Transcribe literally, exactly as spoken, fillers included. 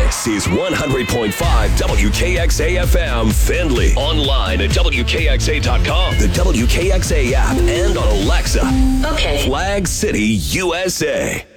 This is one hundred point five W K X A F M Findlay. Online at W K X A dot com, the W K X A app, and on Alexa. Okay. Flag City, U S A.